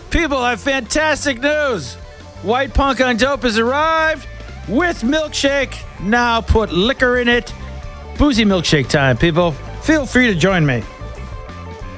People, I have fantastic news. White Punk on Dope has arrived with milkshake. Now put liquor in it. Boozy milkshake time, people. Feel free to join me.